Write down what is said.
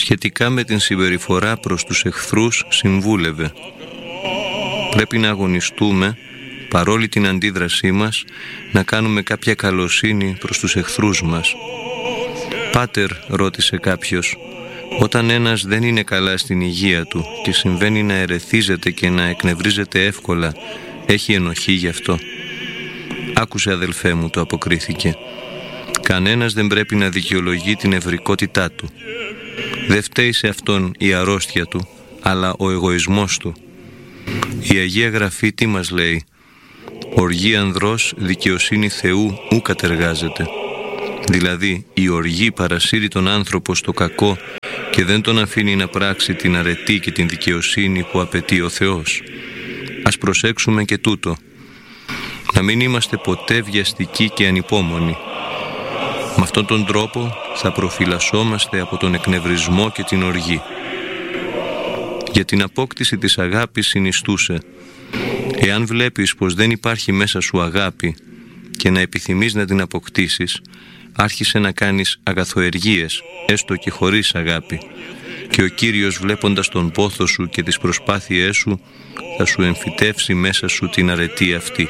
σχετικά με την συμπεριφορά προς τους εχθρούς συμβούλευε: πρέπει να αγωνιστούμε, παρόλη την αντίδρασή μας, να κάνουμε κάποια καλοσύνη προς τους εχθρούς μας. «Πάτερ», ρώτησε κάποιος, «όταν ένας δεν είναι καλά στην υγεία του και συμβαίνει να ερεθίζεται και να εκνευρίζεται εύκολα, έχει ενοχή γι' αυτό?» «Άκουσε, αδελφέ μου», το αποκρίθηκε, «κανένας δεν πρέπει να δικαιολογεί την ευρικότητά του. Δεν φταίει σε αυτόν η αρρώστια του, αλλά ο εγωισμός του. Η Αγία Γραφή τι μας λέει? Οργή ανδρός, δικαιοσύνη Θεού ου κατεργάζεται. Δηλαδή η οργή παρασύρει τον άνθρωπο στο κακό και δεν τον αφήνει να πράξει την αρετή και την δικαιοσύνη που απαιτεί ο Θεός. Ας προσέξουμε και τούτο. Να μην είμαστε ποτέ βιαστικοί και ανυπόμονοι. Με αυτόν τον τρόπο θα προφυλασσόμαστε από τον εκνευρισμό και την οργή. Για την απόκτηση της αγάπης συνιστούσε: εάν βλέπεις πως δεν υπάρχει μέσα σου αγάπη και να επιθυμείς να την αποκτήσεις, άρχισε να κάνεις αγαθοεργίες, έστω και χωρίς αγάπη, και ο Κύριος, βλέποντας τον πόθο σου και τις προσπάθειές σου, θα σου εμφυτεύσει μέσα σου την αρετή αυτή.